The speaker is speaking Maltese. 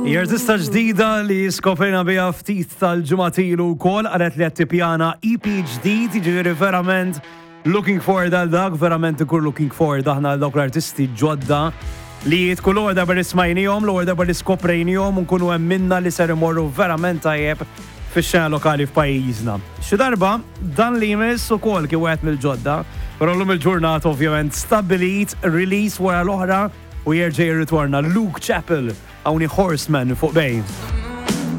Artista ġdida li skoprina bija ftit tal-ġumatilu wkoll qalet li qed tippjana EP ġdid, jiġifieri verament looking forward għal dak, verament ikun looking forward aħna għal dawk l-artisti ġodda li tkun l-ewwel darba li smajnihom, l-ewwel darba li skoprejnihom u nkunu hemm minna li ser imorru verament tajjeb fix-xena lokali f'pajjiżna. Xi darba dan li jmiss ukoll kien wieħed mill-ġodda, però llum il-ġurnata ovvjament stabbilit release wara l-oħra u jerġa' jirritorna Luke Chappell hawnni Horseman fuq bejn.